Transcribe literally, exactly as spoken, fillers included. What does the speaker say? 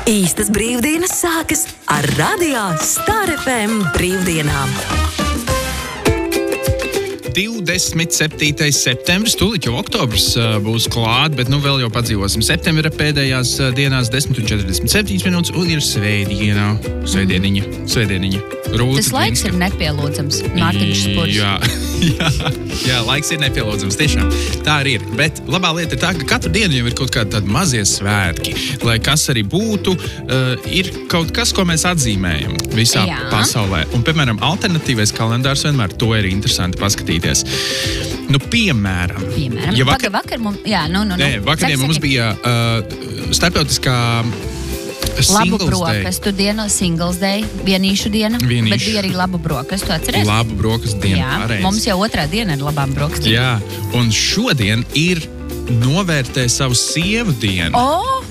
Īstas brīvdienas sākas ar Radio Star F M brīvdienām. divdesmit septītais septembris, tūlīt jau oktobrs uh, būs klāt, bet nu vēl jau padzīvosim septembra pēdējās uh, dienās, desmit un četrdesmit septiņas minūtes, un ir svētdienā. Svētdieniņa, svētdieniņa. Rūta, Tas laiks Drinska. ir nepielūdzams. Mārtiņš Spurs. Jā, jā, jā, laiks ir nepielūdzams, tiešām. Tā arī ir. Bet labā lieta ir tā, ka katru dienu jau ir kaut kādi tādi mazie svētki. Lai kas arī būtu, uh, ir kaut kas, ko mēs atzīmējam visā Jā. pasaulē. Un, piemēram, alternatīvais kalendārs vienmēr to ir interesanti paskatīties. Nu, piemēram. Piemēram, ja vakar, vakar mums, jā, nu, nu, nu. Nē, vakariem Saki, mums saki. bija uh, starptautiskā Labu Singles Day. brokastu diena, Singles Day, vienīšu diena, Vienīšu. bet bija arī labu brokastu, atceries? Labu brokastu dienu. Jā, pareizi. mums jau otrā diena ir labām brokastīm. Jā, un šodien ir novērtē savu sievu dienu. O,